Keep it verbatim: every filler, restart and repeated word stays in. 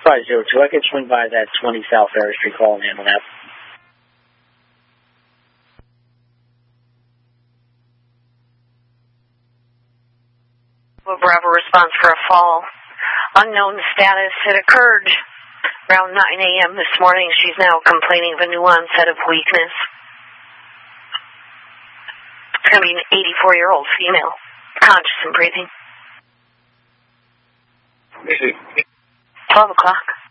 five zero two. I could swing by that twenty South Ferry Street call and handle that. Well, Bravo response for a fall. Unknown status. It occurred around nine a.m. this morning. She's now complaining of a new onset of weakness. It's going to be an eighty-four-year-old female, conscious and breathing. twelve o'clock.